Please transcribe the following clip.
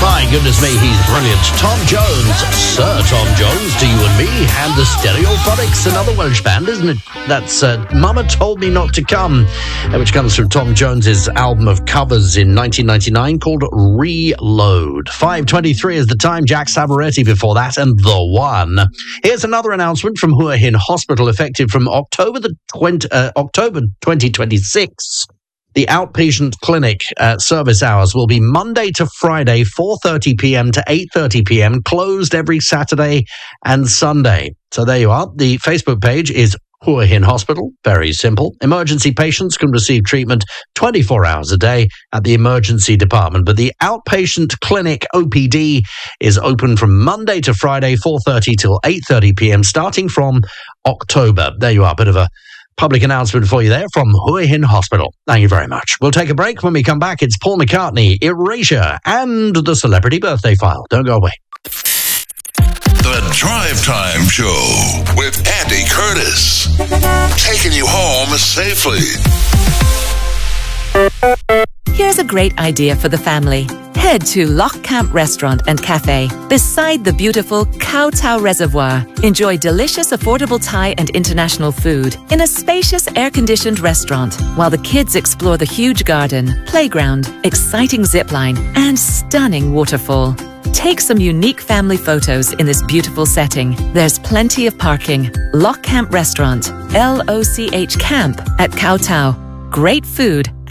My goodness me, he's brilliant. Tom Jones, Sir Tom Jones, to you and me, and the Stereophonics, another Welsh band, isn't it? That's Mama Told Me Not to Come, which comes from Tom Jones's album of covers in 1999 called Reload. 5:23 is the time. Jack Savoretti before that, and The One. Here's another announcement from Hua Hin Hospital, effective from October 2026. The outpatient clinic service hours will be Monday to Friday, 4:30 p.m. to 8:30 p.m., closed every Saturday and Sunday. So there you are. The Facebook page is Hua Hin Hospital. Very simple. Emergency patients can receive treatment 24 hours a day at the emergency department. But the outpatient clinic, OPD, is open from Monday to Friday, 4:30 till 8:30 p.m., starting from October. There you are. Bit of a public announcement for you there from Hua Hin Hospital. Thank you very much. We'll take a break. When we come back, it's Paul McCartney, Erasure, and the Celebrity Birthday File. Don't go away. The Drive Time Show with Andy Curtis. Taking you home safely. Here's a great idea for the family. Head to Loch Camp Restaurant and Cafe beside the beautiful Kowtow Reservoir. Enjoy delicious, affordable Thai and international food in a spacious, air-conditioned restaurant while the kids explore the huge garden, playground, exciting zipline, and stunning waterfall. Take some unique family photos in this beautiful setting. There's plenty of parking. Loch Camp Restaurant, LOCH Camp at Kowtow. Great food